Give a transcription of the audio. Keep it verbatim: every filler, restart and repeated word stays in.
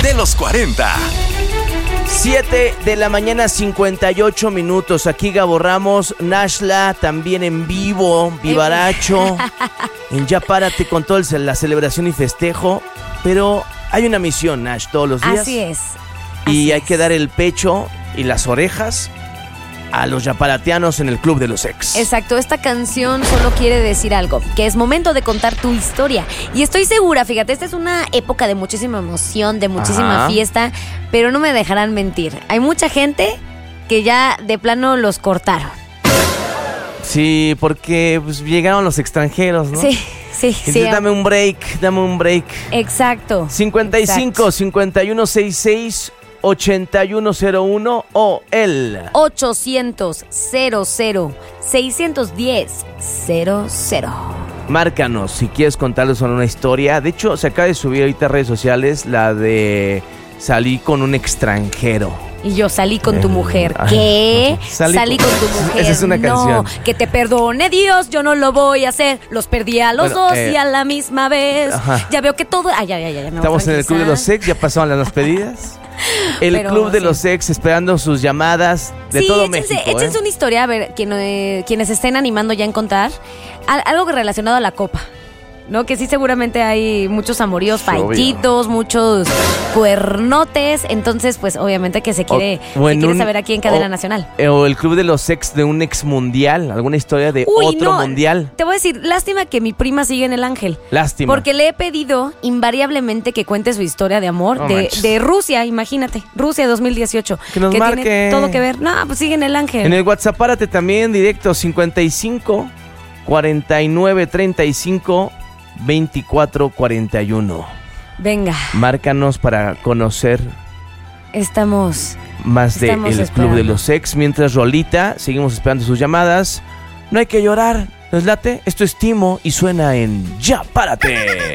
de los cuarenta. siete de la mañana, cincuenta y ocho minutos. Aquí Gabo Ramos, Nashla, también en vivo, vivaracho. En Ya Párate con toda la celebración y festejo. Pero hay una misión, Nash, todos los días. Así es. Y Así hay es. que dar el pecho y las orejas a los yaparateanos en el Club de los Ex. Exacto, esta canción solo quiere decir algo, que es momento de contar tu historia. Y estoy segura, fíjate, esta es una época de muchísima emoción, de muchísima Ajá. fiesta, pero no me dejarán mentir. Hay mucha gente que ya de plano los cortaron. Sí, porque pues, llegaron los extranjeros, ¿no? Sí, sí, Entonces, sí. dame un break, dame un break. Exacto. cincuenta y cinco, Exacto. cincuenta y uno sesenta y seis, ochenta y uno cero uno o el... ochocientos, cero cero, seiscientos diez, cero cero. Márcanos si quieres contarles una historia. De hecho, se acaba de subir ahorita a redes sociales la de salí con un extranjero. Y yo salí con tu Eh, mujer. ay, ¿Qué? salí Salí, con- con tu mujer. Esa es una no, canción. que te perdone Dios, yo no lo voy a hacer. Los perdí a los Bueno, dos eh, y a la misma vez. ajá. Ya veo que todo. Ay, ay, ay, ay, me voy a Estamos en el Club de los tranquilizar. Ex, ya pasaron las despedidas. El Pero, Club de sí. los Ex esperando sus llamadas de sí, todo échense, México. échense ¿eh? una historia, a ver, quien, eh, quienes estén animando ya en contar. Al- algo relacionado a la copa. ¿No? Que sí, seguramente hay muchos amoríos Sí, obvio. fallitos, muchos cuernotes. Entonces, pues, obviamente que se quiere, O- o se en quiere un- saber aquí en Cadena o- Nacional. eh, O el Club de los Ex de un ex mundial. Alguna historia de Uy, otro no, mundial. Te voy a decir, lástima que mi prima sigue en el Ángel. Lástima. Porque le he pedido invariablemente que cuente su historia de amor No de, manches. de Rusia, imagínate. Rusia dos mil dieciocho. Que nos marque. tiene todo que ver. No, pues sigue en el Ángel. En el WhatsApp, párate también, directo cincuenta y cinco, cuarenta y nueve, treinta y cinco, veinticuatro, cuarenta y uno. Venga, Márcanos para conocer estamos... más de Estamos El esperando. Club de los Ex. Mientras Rolita, seguimos esperando sus llamadas. No hay que llorar, ¿nos late? Esto es Timo y suena en Ya Párate.